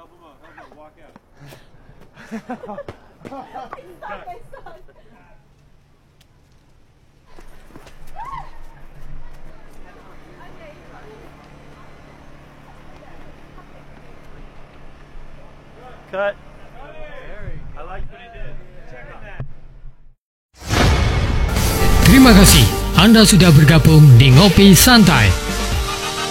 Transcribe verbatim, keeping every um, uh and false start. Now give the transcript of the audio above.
Help him up. Help him up. Walk out. Cut. I like what he did. Check on that. Terima kasih anda sudah bergabung di Ngopi Santai.